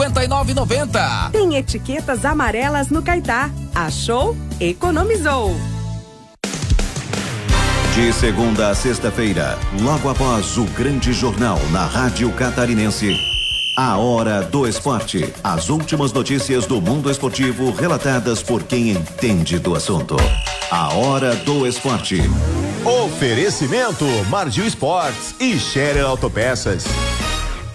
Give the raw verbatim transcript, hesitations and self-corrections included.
cinquenta e nove e noventa. Tem etiquetas amarelas no Caetá. Achou? Economizou. De segunda a sexta-feira, logo após o grande jornal na Rádio Catarinense, a Hora do Esporte. As últimas notícias do mundo esportivo relatadas por quem entende do assunto. A Hora do Esporte. Oferecimento Margil Esportes e Scherer Autopeças.